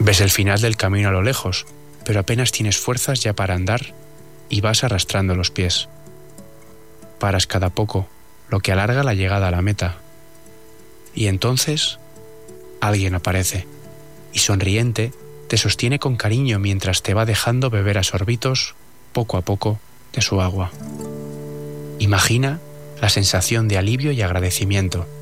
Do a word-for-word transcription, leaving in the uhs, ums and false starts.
Ves el final del camino a lo lejos, pero apenas tienes fuerzas ya para andar y vas arrastrando los pies. Paras cada poco, lo que alarga la llegada a la meta. Y entonces, alguien aparece y sonriente te sostiene con cariño mientras te va dejando beber a sorbitos, poco a poco, de su agua. Imagina la sensación de alivio y agradecimiento